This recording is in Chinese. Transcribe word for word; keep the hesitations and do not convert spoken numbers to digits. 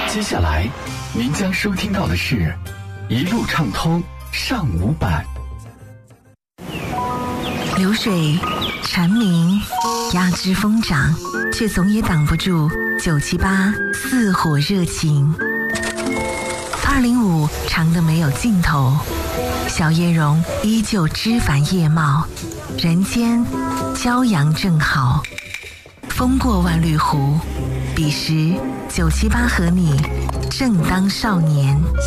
接下来，您将收听到的是《一路畅通》上午版。 流水蝉鸣，压枝疯长，却总也挡不住九七八似火热情。二零五长得没有尽头，小叶榕依旧枝繁叶茂，人间骄阳正好。风过万绿湖，彼时九七八和你正当少年。